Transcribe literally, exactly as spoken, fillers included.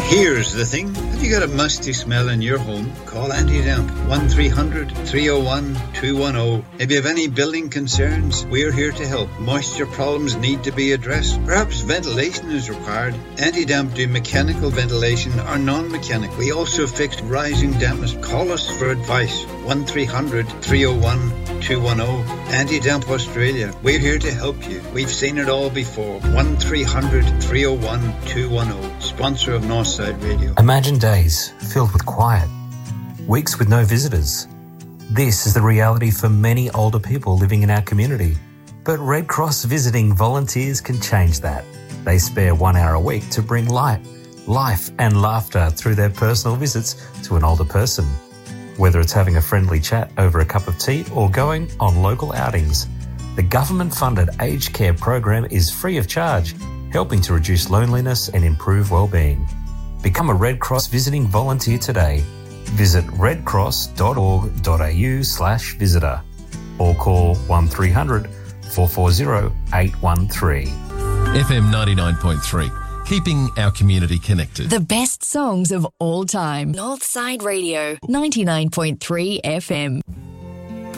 Here's the thing. Have you got a musty smell in your home? Call Anti-Damp. one three hundred, three oh one, two one oh. If you have any building concerns, we're here to help. Moisture problems need to be addressed. Perhaps ventilation is required. Anti-Damp do mechanical ventilation or non-mechanical. We also fix rising dampness. Call us for advice. one three hundred, three oh one, two one oh. Anti-Damp Australia. We're here to help you. We've seen it all before. one three hundred, three oh one, two one oh. Sponsor of Northside Radio. Imagine days filled with quiet, weeks with no visitors. This is the reality for many older people living in our community. But Red Cross visiting volunteers can change that. They spare one hour a week to bring light, life and laughter through their personal visits to an older person. Whether it's having a friendly chat over a cup of tea or going on local outings, the government-funded aged care program is free of charge, helping to reduce loneliness and improve well-being. Become a Red Cross visiting volunteer today. Visit redcross.org.au slash visitor or call one three hundred, four four zero, eight one three. F M ninety-nine point three, keeping our community connected. The best songs of all time. Northside Radio, ninety-nine point three F M.